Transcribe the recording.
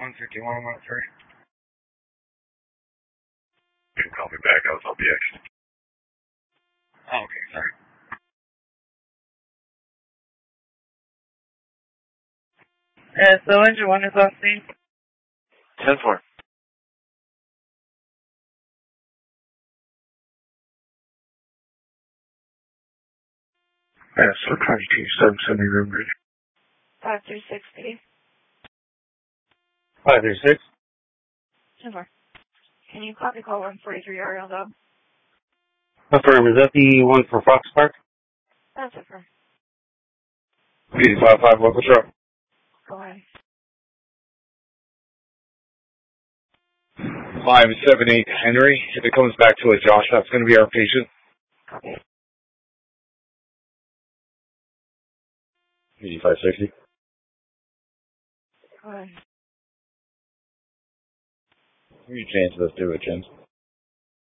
15113. You can call me back. I was LBX. Oh, okay, sorry. So engine 1 is off scene. 10-4. So 2277 room bridge. 5360. 536. 10-4. Can you copy call 143 Ariel Dub? Affirm, is that the one for Fox Park? That's it, firm. 855 local truck. Go ahead. 578 Henry. If it comes back to a Josh, that's going to be our patient. Copy. 8560. Go ahead. You change those to it, James.